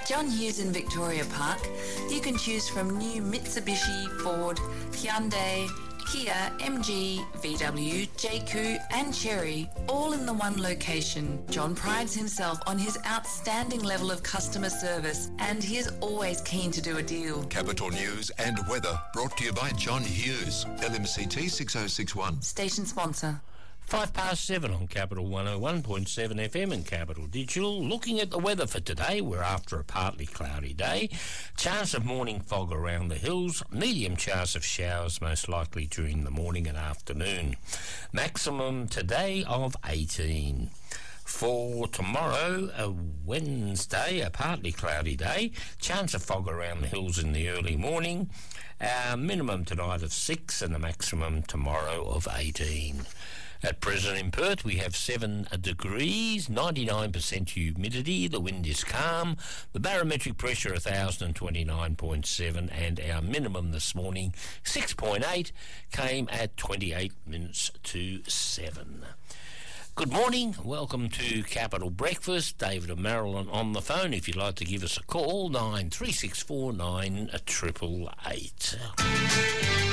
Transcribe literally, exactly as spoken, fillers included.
John Hughes in Victoria Park. You can choose from new Mitsubishi, Ford, Hyundai, Kia, M G, V W, J Q and Chery, all in the one location. John prides himself on his outstanding level of customer service and he is always keen to do a deal. Capital News and weather brought to you by John Hughes, L M C T six oh six one. Station sponsor. Five past seven on Capital one oh one point seven F M and Capital Digital. Looking at the weather for today, we're after a partly cloudy day. Chance of morning fog around the hills. Medium chance of showers most likely during the morning and afternoon. Maximum today of eighteen. For tomorrow, a Wednesday, a partly cloudy day. Chance of fog around the hills in the early morning. Our minimum tonight of six and a maximum tomorrow of eighteen. At present in Perth, we have seven degrees, ninety-nine percent humidity, the wind is calm, the barometric pressure one thousand twenty-nine point seven, and our minimum this morning, six point eight, came at twenty-eight minutes to seven. Good morning, welcome to Capital Breakfast. David and Marilyn on the phone. If you'd like to give us a call, nine three six four nine eight eight eight.